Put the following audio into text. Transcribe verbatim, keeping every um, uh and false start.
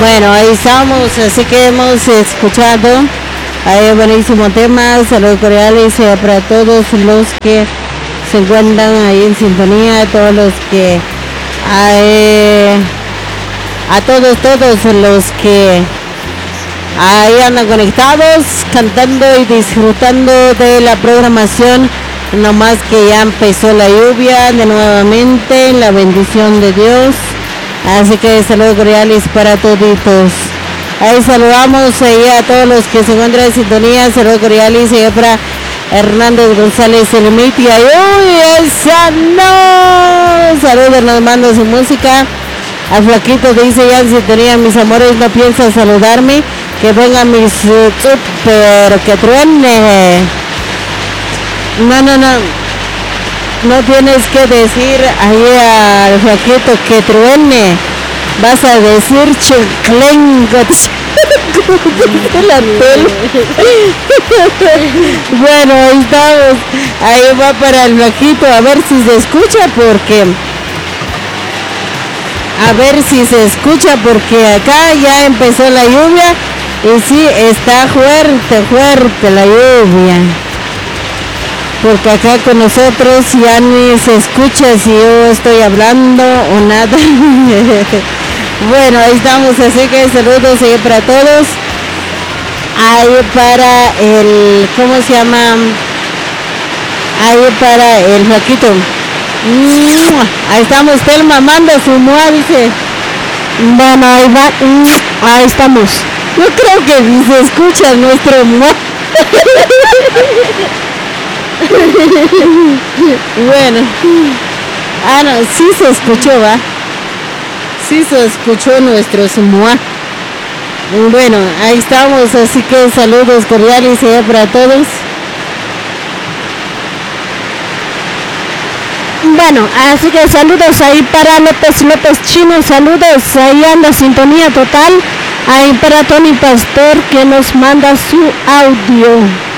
Bueno, ahí estamos, así que hemos escuchado ahí buenísimo tema, saludos cordiales eh, para todos los que se encuentran ahí en sintonía, todos los que eh, a todos, todos los que ahí andan conectados, cantando y disfrutando de la programación, nomás que ya empezó la lluvia de nuevamente, la bendición de Dios. Así que saludos cordiales para toditos. Ahí saludamos ahí a todos los que se encuentran en sintonía. Saludos cordiales ahí para Hernández González Elmitia. ¡Uy, esa no! Saludos, nos manda su música. Al flaquito dice ya en sintonía, mis amores, no piensa saludarme. Que venga mis uh, super, que truene. No, no, no. No tienes que decir ahí al flaquito que truene. Vas a decir chiclengo. Bueno, ahí estamos. Ahí va para el flaquito. A ver si se escucha porque... A ver si se escucha porque acá ya empezó la lluvia. Y sí, está fuerte, fuerte la lluvia. Porque acá con nosotros ya ni se escucha si yo estoy hablando o nada. Bueno, ahí estamos, así que saludos ahí para todos. Ahí para el, ¿cómo se llama? Ahí para el flaquito. Ahí estamos, Telma, manda su mua, dice. Bueno, ahí va, ahí estamos. Yo creo que ni se escucha nuestro mua. Bueno, ah no, sí se escuchó, va, sí se escuchó nuestro sumua. Bueno, ahí estamos, así que saludos cordiales allá para todos. Bueno, así que saludos ahí para López López Chino, saludos, ahí anda sintonía total, ahí para Tony Pastor que nos manda su audio.